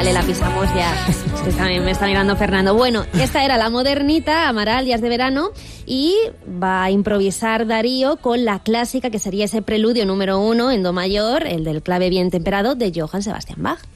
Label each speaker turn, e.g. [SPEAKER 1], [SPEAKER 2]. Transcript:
[SPEAKER 1] Vale, la pisamos ya. Es que también me está mirando Fernando. Bueno, esta era la modernita, Amaral, Días de Verano, y va a improvisar Darío con la clásica, que sería ese preludio número 1 en do mayor, el del clave bien temperado de Johann Sebastian Bach.